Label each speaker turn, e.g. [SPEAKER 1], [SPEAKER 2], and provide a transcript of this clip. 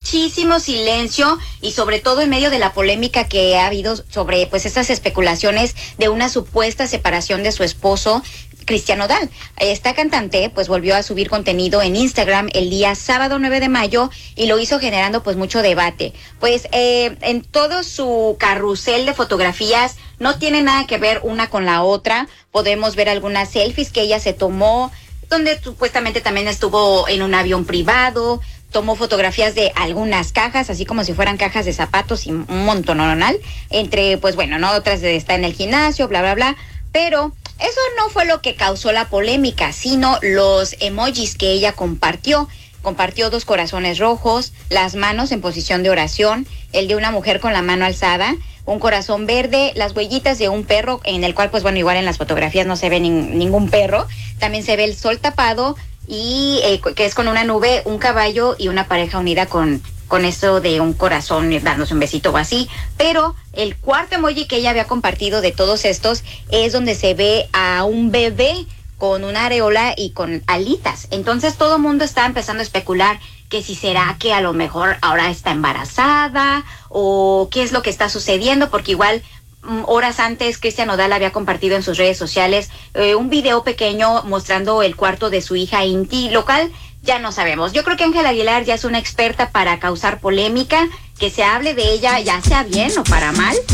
[SPEAKER 1] muchísimo silencio y sobre todo en medio de la polémica que ha habido sobre pues estas especulaciones de una supuesta separación de su esposo Cristian Nodal. Esta cantante pues volvió a subir contenido en Instagram el día sábado 9 de mayo y lo hizo generando pues mucho debate. Pues en todo su carrusel de fotografías no tiene nada que ver una con la otra. Podemos ver algunas selfies que ella se tomó, donde supuestamente también estuvo en un avión privado. Tomó fotografías de algunas cajas, así como si fueran cajas de zapatos y un montón normal. Entre, pues bueno, ¿no? Otras de estar en el gimnasio, bla, bla, bla. Pero eso no fue lo que causó la polémica, sino los emojis que ella compartió. Compartió 2 corazones rojos, las manos en posición de oración, el de una mujer con la mano alzada, un corazón verde, las huellitas de un perro, en el cual, pues bueno, igual en las fotografías no se ve ningún perro. También se ve el sol tapado y que es con una nube, un caballo y una pareja unida con eso de un corazón dándose un besito o así. Pero el cuarto emoji que ella había compartido de todos estos es donde se ve a un bebé con una areola y con alitas. Entonces todo el mundo está empezando a especular que si será que a lo mejor ahora está embarazada o qué es lo que está sucediendo, porque igual horas antes Cristian Nodal había compartido en sus redes sociales un video pequeño mostrando el cuarto de su hija Inti, lo cual ya no sabemos. Yo creo que Ángela Aguilar ya es una experta para causar polémica, que se hable de ella ya sea bien o para mal.